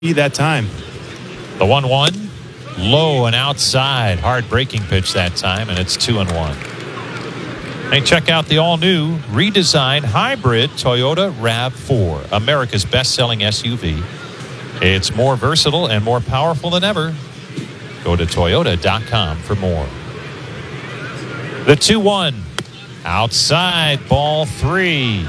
that time. The 1-1, low and outside. Hard breaking pitch that time, and it's 2-1. Hey, check out the all-new, redesigned hybrid Toyota RAV4, America's best-selling SUV. It's more versatile and more powerful than ever. Go to Toyota.com for more. The 2-1, outside, ball 3.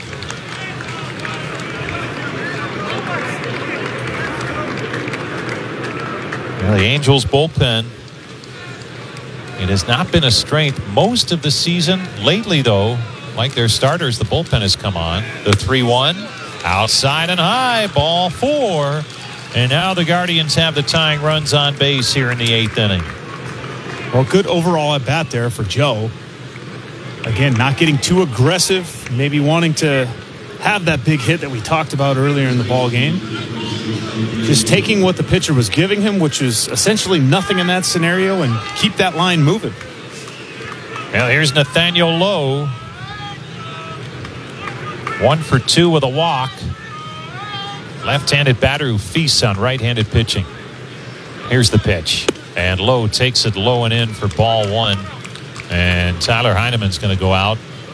Well, the Angels bullpen, it has not been a strength most of the season. Lately, though, like their starters, the bullpen has come on. The 3-1, outside and high, ball 4. And now the Guardians have the tying runs on base here in the 8th inning. Well, good overall at bat there for Joe. Again, not getting too aggressive, maybe wanting to have that big hit that we talked about earlier in the ball game. Just taking what the pitcher was giving him, which is essentially nothing in that scenario, and keep that line moving. Well, here's Nathaniel Lowe. 1 for 2 with a walk. Left-handed batter who feasts on right-handed pitching. Here's the pitch. And Lowe takes it low and in for ball 1. And Tyler Heineman's going to go out.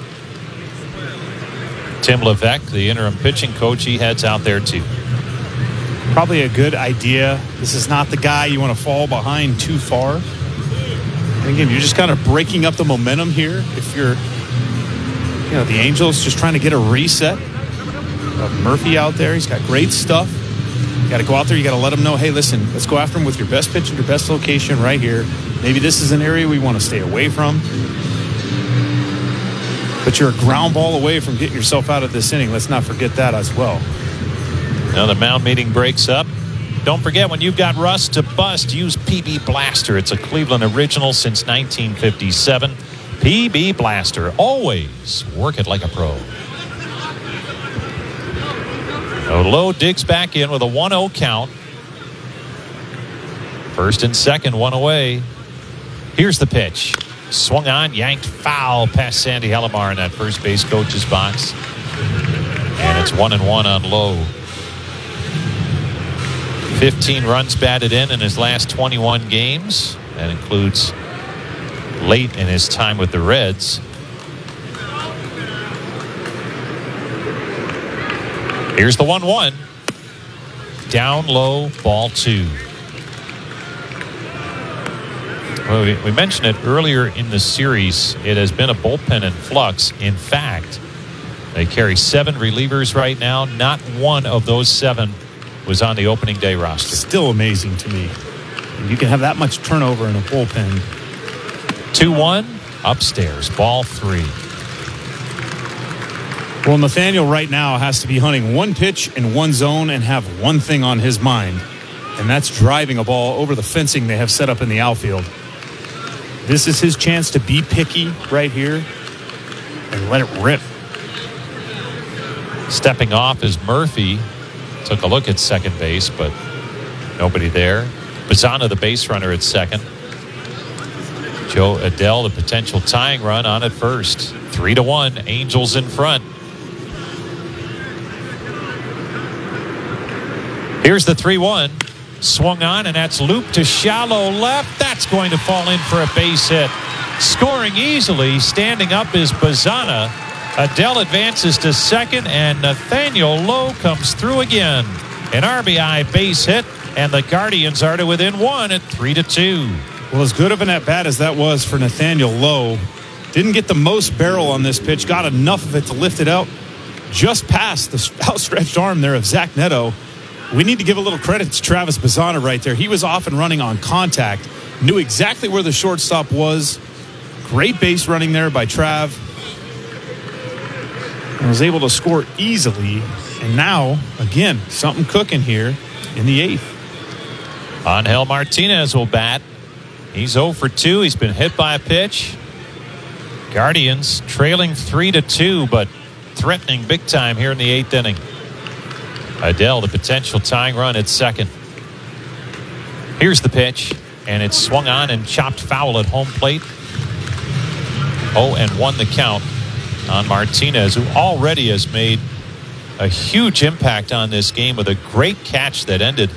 Tim Levesque, the interim pitching coach, he heads out there too. Probably a good idea. This is not the guy you want to fall behind too far. And again, you're just kind of breaking up the momentum here. If you're, the Angels just trying to get a reset. Murphy out there, he's got great stuff. You got to go out there, you got to let him know, hey, listen, let's go after him with your best pitch and your best location right here. Maybe this is an area we want to stay away from. But you're a ground ball away from getting yourself out of this inning. Let's not forget that as well. Now the mound meeting breaks up. Don't forget, when you've got rust to bust, use PB Blaster. It's a Cleveland original since 1957. PB Blaster. Always work it like a pro. Lowe digs back in with a 1-0 count. First and second, one away. Here's the pitch. Swung on, yanked foul past Sandy Hellemar in that first base coach's box. And it's 1-1 on Lowe. 15 runs batted in his last 21 games. That includes late in his time with the Reds. Here's the 1-1. Down low, ball 2. Well, we mentioned it earlier in the series. It has been a bullpen in flux. In fact, they carry 7 relievers right now. Not one of those 7 was on the opening day roster. Still amazing to me. You can have that much turnover in a bullpen. 2-1, upstairs, ball 3. Well, Nathaniel right now has to be hunting one pitch in one zone and have one thing on his mind, and that's driving a ball over the fencing they have set up in the outfield. This is his chance to be picky right here and let it rip. Stepping off is Murphy. Took a look at second base, but nobody there. Bazzana, the base runner, at second. Joe Adell, the potential tying run, on at first. 3-1, Angels in front. Here's the 3-1. Swung on, and that's looped to shallow left. That's going to fall in for a base hit. Scoring easily, standing up is Bazzana. Adell advances to second, and Nathaniel Lowe comes through again. An RBI base hit, and the Guardians are to within 1 at 3-2. Well, as good of an at-bat as that was for Nathaniel Lowe, didn't get the most barrel on this pitch, got enough of it to lift it out just past the outstretched arm there of Zach Neto. We need to give a little credit to Travis Bazzana right there. He was off and running on contact, knew exactly where the shortstop was. Great base running there by Trav. And was able to score easily. And now, again, something cooking here in the 8th. Angel Martinez will bat. He's 0 for 2. He's been hit by a pitch. Guardians trailing 3-2, but threatening big time here in the 8th inning. Adell, the potential tying run at second. Here's the pitch, and it's swung on and chopped foul at home plate. 0-1 the count on Martinez, who already has made a huge impact on this game with a great catch that ended